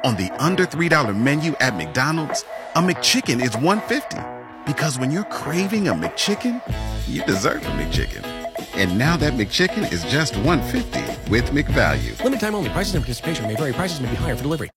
On the under $3 menu at McDonald's, a McChicken is $1.50. Because when you're craving a McChicken, you deserve a McChicken. And now that McChicken is just $1.50 with McValue. Limited time only. Prices and participation may vary. Prices may be higher for delivery.